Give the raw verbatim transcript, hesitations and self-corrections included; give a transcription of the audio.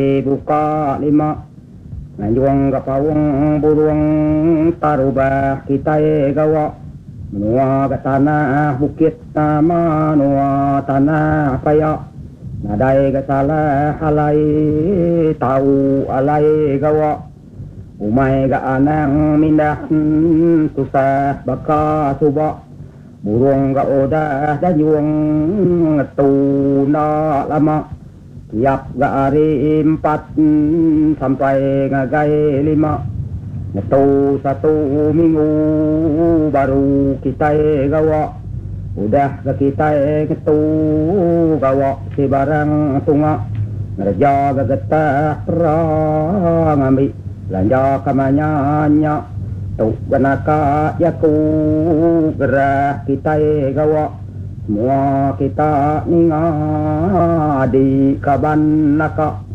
buka lima Nanjuang kapawang burung tarubah kita gawa menua ke tanah bukit nama nua tanah paya nadai ke salah alai tahu alai gawa umai ke anang mindah susah baka suba burung ke odah danyuang tuna lama tiap hari empat sampai ngagai lima Ngetu satu minggu baru kita gawa udah ke kita ngetu gawa si barang tunga ngerja ke getah perang ambil belanja kamanyanya tu ganaka yaku gerah kita gawa semua kita ninga di kaban naka